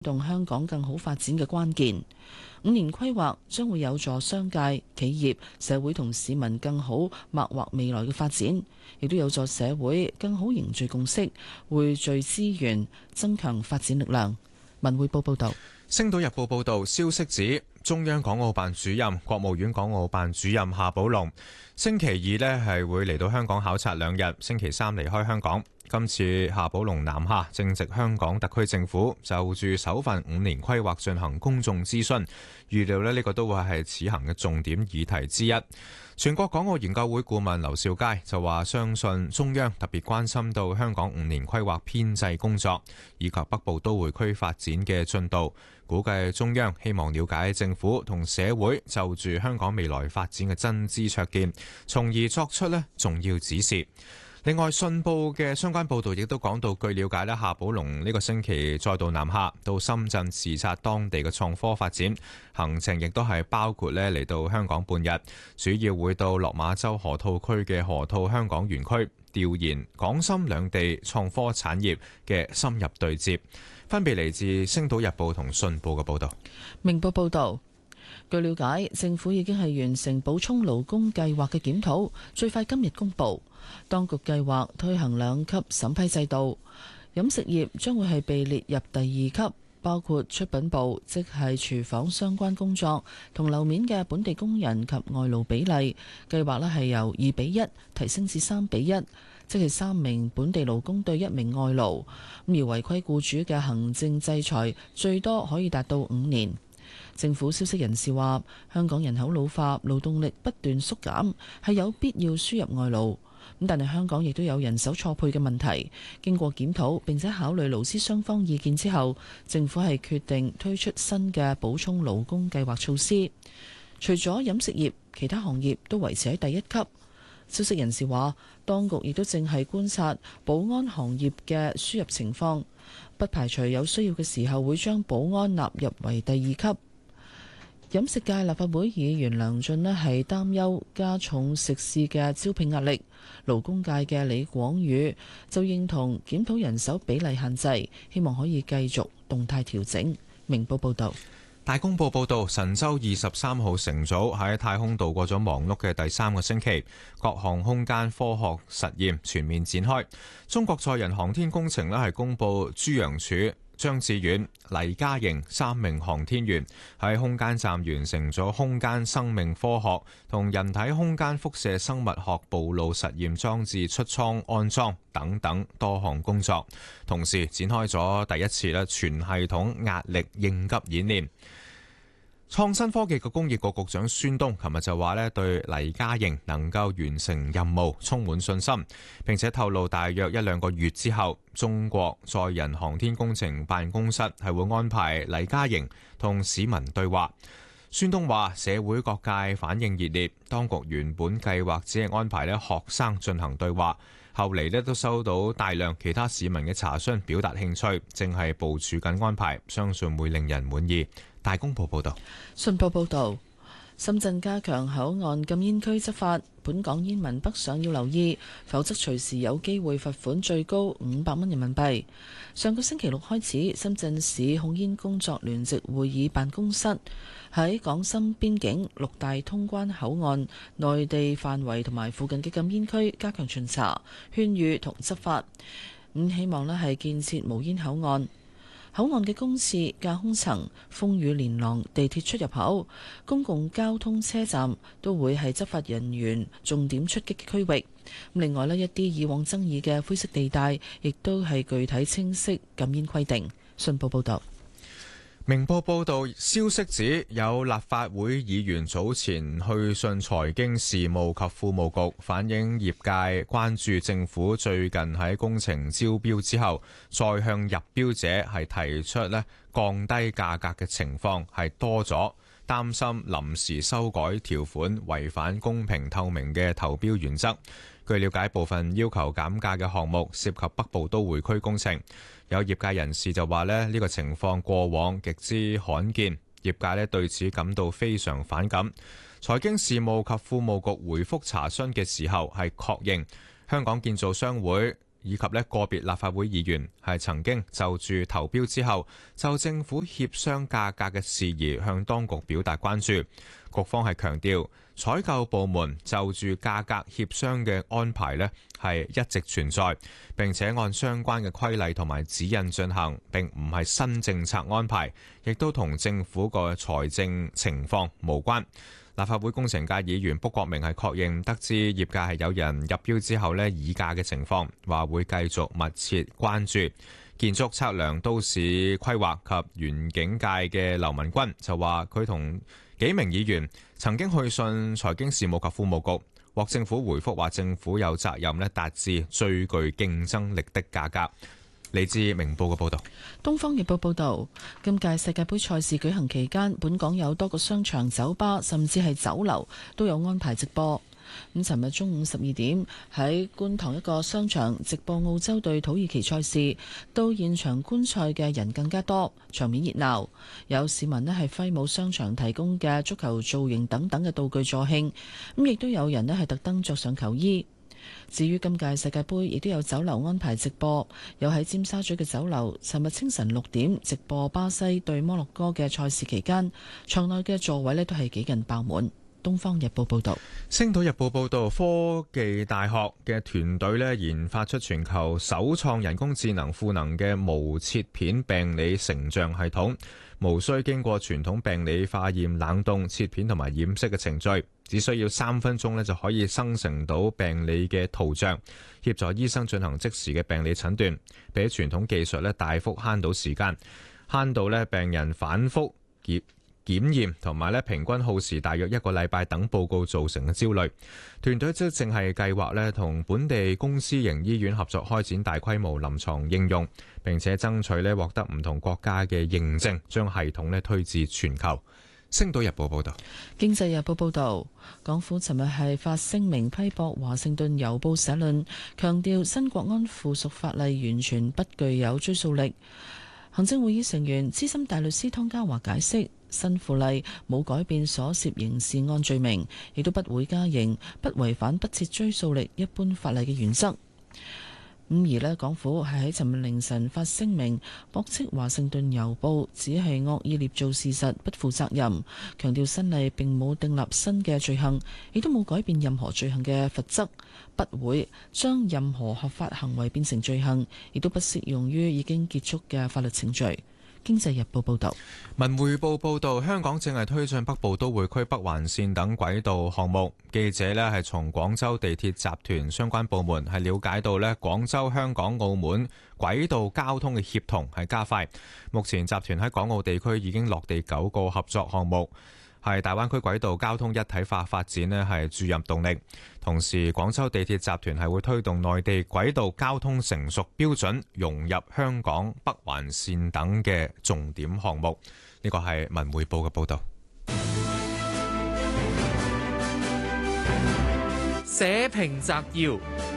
動香港更好發展嘅關鍵。5年規劃將會有助商界、企業、社會同市民更好擘劃未來嘅發展，亦都有助社會更好凝聚共識，匯聚資源，增強發展力量。文匯報報道。 星島日報報道，消息指中央港澳辦主任、國務院港澳辦主任夏寶龍星期二呢係會嚟到香港考察2日，星期三離開香港。今次夏寶龍南下正值香港特區政府就住首份5年規劃進行公眾諮詢，預料呢個都會係此行嘅重點議題之一。全國港澳研究會顧問劉兆佳就話，相信中央特別關心到香港5年規劃編制工作以及北部都會區發展嘅進度，估計中央希望了解政府同社會就住香港未來發展嘅真知灼見，從而作出重要指示。另外，信報嘅相關報導亦都講到，據了解夏寶龍呢個星期再度南下到深圳視察當地嘅創科發展，行程亦都係包括嚟到香港半日，主要會到落馬洲河套區嘅河套香港園區調研港深兩地創科產業嘅深入對接。分別嚟自《星島日報》同信報嘅報導。 明報報導。據了解，政府已經係完成補充勞工計劃嘅檢討，最快今日公佈。當局計劃推行2級審批制度，飲食業將會係被列入第2級，包括出品部，即係廚房相關工作同樓面嘅本地工人及外勞比例，計劃係由2:1提升至3:1，即係3名本地勞工對1名外勞。而違規僱主嘅行政制裁最多可以達到5年。政府消息人士話，香港人口老化，勞動力不斷縮減，係有必要輸入外勞。但係香港亦都有人手錯配嘅問題。經過檢討並且考慮勞資雙方意見之後，政府係決定推出新嘅補充勞工計劃措施。除咗飲食業，其他行業都維持喺第1級。消息人士話，當局亦都正係觀察保安行業嘅輸入情況，不排除有需要嘅時候會將保安納入為第2級。飲食界立法會議員梁進係擔憂加重食肆嘅招聘壓力，勞工界嘅李廣宇就認同檢討人手比例限制，希望可以繼續動態調整。明報報道。 大公報報導，神舟23號乘組喺太空度過咗忙碌嘅第3個星期，各項空間科學實驗全面展開。中國載人航天工程係公佈朱楊柱、張志遠、黎嘉瑩3名航天員喺空間站完成咗空間生命科學同人體空間輻射生物學暴露實驗裝置出艙安裝等等多項工作，同時展開咗第一次全系統壓力應急演練。創新科技及工業局局長孫東琴日就話對黎嘉瑩能夠完成任務充滿信心，並且透露大約1-2個月之後，中國載人航天工程辦公室係會安排黎嘉瑩同市民對話。孫東話社會各界反應熱烈，當局原本計劃只係安排學生進行對話，後嚟都收到大量其他市民嘅查詢，表達興趣，正係部署緊安排，相信會令人滿意。大公報報道。 信報報道，深圳加強口岸禁煙區執法，本港煙民北上要留意，否則隨時有機會罰款最高500蚊人民幣。上個星期六開始，深圳市控煙工作聯席會議辦公室喺港深邊境6大通關口岸內地範圍同埋附近嘅禁煙區加強巡查、勸喻同執法。希望係建設無煙口岸。口岸嘅公廁、架空層、風雨連廊、地鐵出入口、公共交通車站都會係執法人員重點出擊嘅區域。另外一啲以往爭議嘅灰色地帶，亦都係具體清晰禁煙規定。信報報道。 明報報道，消息指有立法會議員早前去信財經事務及庫務局，反映業界關注政府最近喺工程招標之後，再向入標者係提出降低價格嘅情況係多咗，擔心臨時修改條款違反公平透明嘅投標原則。據了解，部分要求減價嘅項目涉及北部都會區工程。有業界人士就話呢個情況過往極之罕見，業界對此感到非常反感。財經事務及庫務局回覆查詢嘅時候係確認，香港建造商會以及呢個別立法會議員係曾經就住投標之後就政府協商價格嘅事宜向當局表達關注。局方係強調，採購部門就住價格協商嘅安排呢係一直存在，並且按相關嘅規例同埋指引進行，並唔係新政策安排，亦都同政府個財政情況無關。立法會工程界議員卜國明係確認得知業界係有人入標之後呢議價嘅情況，話會繼續密切關注。建築測量、都市規劃及園境界嘅劉文君就話，佢同幾名議員曾經去信財經事務及庫務局，獲政府回覆話政府有責任咧達至最具競爭力的價格。嚟自明報嘅報導。 東方日報報導，今屆世界盃賽事舉行期間，本港有多個商場、酒吧甚至係酒樓都有安排直播。咁，尋日中午12點喺觀塘一個商場直播澳洲對土耳其賽事，到現場觀賽嘅人更加多，場面熱鬧。有市民咧係揮舞商場提供嘅足球造型等等嘅道具助興，咁亦都有人咧係特登着上球衣。至於今屆世界盃，亦都有酒樓安排直播，有喺尖沙咀嘅酒樓，尋日清晨6點直播巴西對摩洛哥嘅賽事期間，場內嘅座位咧都係幾近爆滿。《東方日報》報導，《 星島日報》報導，科技大學嘅團隊咧研發出全球首創人工智能賦能嘅無切片病理成像系統，無需經過傳統病理化驗、冷凍、切片同埋染色嘅程序，只需要3分鐘咧就可以生成到病理嘅圖像，協助醫生進行即時嘅病理診斷，比傳統技術咧大幅慳到時間，慳到咧病人反覆檢驗同埋平均耗時大約1個禮拜等報告造成嘅焦慮。團隊即正係計劃同本地公私營醫院合作開展大規模臨床應用，並且爭取獲得唔同國家嘅認證，將系統推至全球。星島日報報道。 經濟日報報道，港府尋日係發聲明批駁華盛頓郵報社論，強調新國安附屬法例完全不具有追溯力。行政會議成員資深大律師湯家驊解釋，新附例冇改變所涉刑事案罪名，亦都不會加刑，不違反不設追溯力一般法例嘅原則。港府係喺尋日凌晨發聲明，駁斥華盛頓郵報只係惡意捏造事實，不負責任，強調新例並冇訂立新嘅罪行，亦都冇改變任何罪行嘅罰則，不會將任何合法行為變成罪行，亦都不適用於已經結束嘅法律程序。經濟日報報道。 文匯報報道，香港正係推進北部都會區北環線等軌道項目。記者係從廣州地鐵集團相關部門係了解到廣州、香港、澳門軌道交通嘅協同係加快。目前集團喺港澳地區已經落地9個合作項目，係大灣區軌道交通一體化發展係注入動力。同時，廣州地鐵集團係會推動內地軌道交通成熟標準融入香港北環線等嘅重點項目。呢個係文匯報嘅報導。 社評摘要。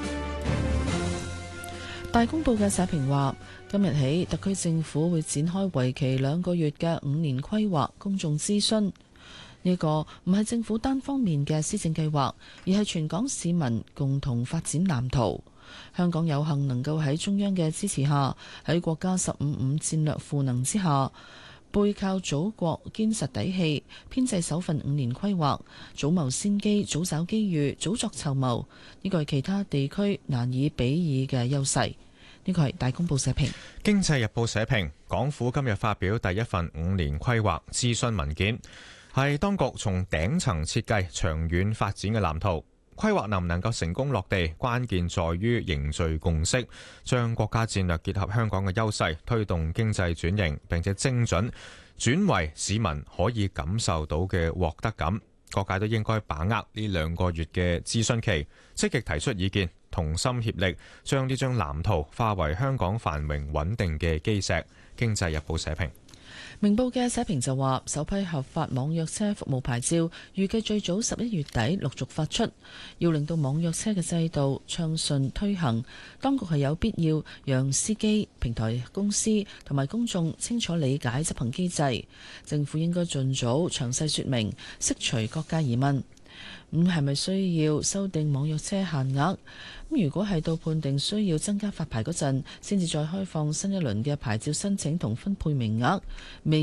大公報嘅社評話，今日起特區政府會展開為期2個月嘅5年規劃公眾諮詢。呢個唔係政府單方面嘅施政計劃，而係全港市民共同發展藍圖。香港有幸能夠喺中央嘅支持下，喺國家15.5戰略賦能之下，背靠祖國堅實底氣，編製首份5年規劃，早謀先機，早找機遇，早作籌謀。呢個係其他地區難以比擬嘅優勢。呢個係大公報社評。 經濟日報社評，港府今日發表第一份5年規劃諮詢文件，係當局從頂層設計長遠發展嘅藍圖。規劃能唔能夠成功落地，關鍵在於凝聚共識，將國家戰略結合香港嘅優勢，推動經濟轉型，並且精準轉為市民可以感受到嘅獲得感。各界都應該把握呢2個月嘅諮詢期，積極提出意見，同心協力，將呢張藍圖化為香港繁榮穩定嘅基石。經濟日報社評。 明報嘅社評就話，首批合法網約車服務牌照預計最早11月底陸續發出，要令到網約車嘅制度暢順推行，當局係有必要讓司機、平台公司同埋公眾清楚理解執行機制。政府應該盡早詳細說明，釋除各界疑問。 係咪需要修訂網約車限額？如果係到判定需要增加發牌嗰陣，先至再開放新一輪嘅牌照申請同分配名額，未